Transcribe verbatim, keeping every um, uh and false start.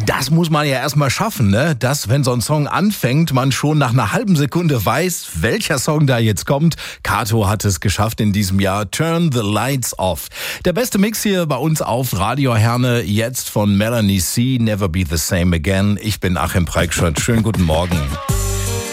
Das muss man ja erstmal schaffen, ne? Dass, wenn so ein Song anfängt, man schon nach einer halben Sekunde weiß, welcher Song da jetzt kommt. Kato hat es geschafft in diesem Jahr. Turn the Lights Off. Der beste Mix hier bei uns auf Radio Herne, jetzt von Melanie C. Never Be the Same Again. Ich bin Achim Preikschott. Schönen guten Morgen.